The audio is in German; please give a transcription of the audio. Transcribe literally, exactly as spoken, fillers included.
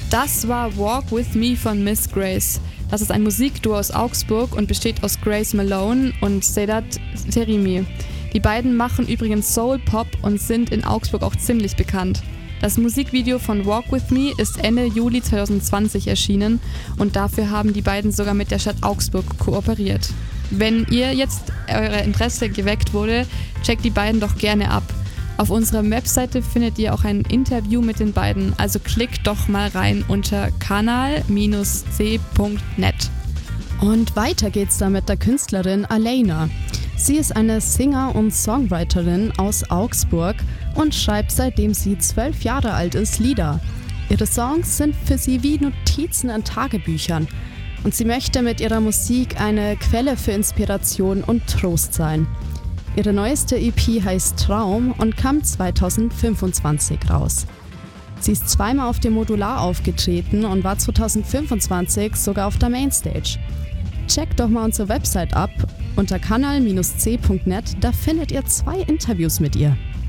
Das war Walk With Me von Miss Grace. Das ist ein Musikduo aus Augsburg und besteht aus Grace Malone und Sedat Terimi. Die beiden machen übrigens Soul-Pop und sind in Augsburg auch ziemlich bekannt. Das Musikvideo von Walk With Me ist Ende Juli zwanzig zwanzig erschienen und dafür haben die beiden sogar mit der Stadt Augsburg kooperiert. Wenn ihr jetzt euer Interesse geweckt wurde, checkt die beiden doch gerne ab. Auf unserer Webseite findet ihr auch ein Interview mit den beiden, also klickt doch mal rein unter kanal Bindestrich c Punkt net. Und weiter geht's da mit der Künstlerin Aleyna. Sie ist eine Singer- und Songwriterin aus Augsburg und schreibt, seitdem sie zwölf Jahre alt ist, Lieder. Ihre Songs sind für sie wie Notizen in Tagebüchern und sie möchte mit ihrer Musik eine Quelle für Inspiration und Trost sein. Ihre neueste E P heißt Traum und kam zwanzig fünfundzwanzig raus. Sie ist zweimal auf dem Modular aufgetreten und war zwanzig fünfundzwanzig sogar auf der Mainstage. Checkt doch mal unsere Website ab unter kanal Bindestrich c Punkt net, da findet ihr zwei Interviews mit ihr.